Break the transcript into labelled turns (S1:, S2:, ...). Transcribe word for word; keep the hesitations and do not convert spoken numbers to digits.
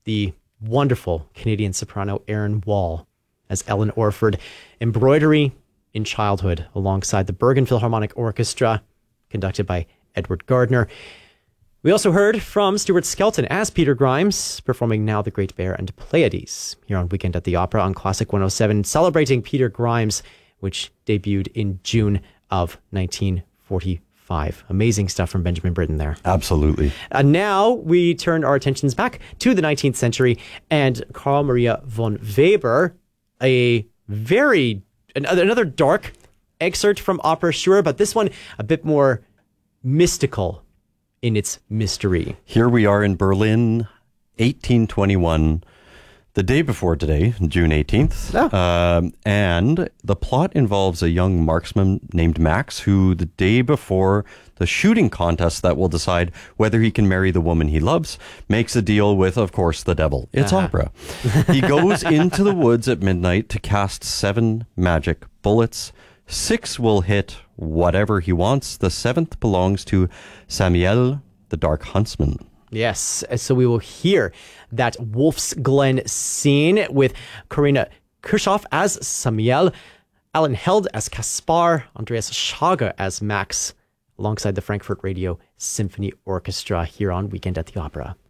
S1: the wonderful Canadian soprano Erin Wall as Ellen Orford. Embroidery in Childhood alongside the Bergen Philharmonic Orchestra, conducted by Edward Gardner. We also heard from Stuart Skelton as Peter Grimes, performing Now the Great Bear and Pleiades here on Weekend at the Opera on Classic one oh seven, celebrating Peter Grimes, which debuted in June of nineteen forty-five. Amazing stuff from Benjamin Britten there.
S2: Absolutely.
S1: And now we turn our attentions back to the nineteenth century and Carl Maria von Weber, a very, another dark excerpt from Opera, sure, but this one a bit more mystical in its mystery.
S2: Here we are in Berlin, eighteen twenty-one, the day before today, June eighteenth.
S1: Oh.
S2: Um, and the plot involves a young marksman named Max, who the day before the shooting contest that will decide whether he can marry the woman he loves, makes a deal with, of course, the devil. It's
S1: Uh-huh.
S2: opera. He goes into the woods at midnight to cast seven magic bullets. Six will hit whatever he wants. The seventh belongs to Samiel, the Dark Huntsman.
S1: Yes, so we will hear that Wolf's Glen scene with Karina Kirchhoff as Samiel, Alan Held as Kaspar, Andreas Schager as Max, alongside the Frankfurt Radio Symphony Orchestra here on Weekend at the Opera.